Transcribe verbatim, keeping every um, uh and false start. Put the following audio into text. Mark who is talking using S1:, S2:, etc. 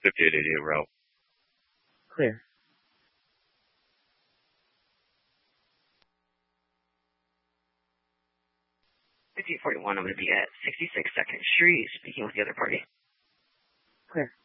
S1: fifty-eight eighty-eight route.
S2: Clear.
S3: fifteen forty-one, I'm going to be at sixty-six second Street, speaking with the other party.
S2: Clear.